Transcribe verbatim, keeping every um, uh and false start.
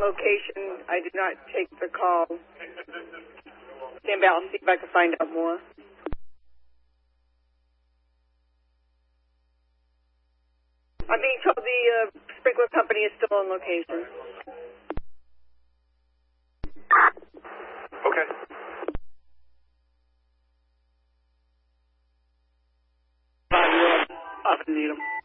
location. I did not take the call. Stand by, I'll see if I can find out more. I'm being told the uh, sprinkler company is still on location. Okay. Up and need them.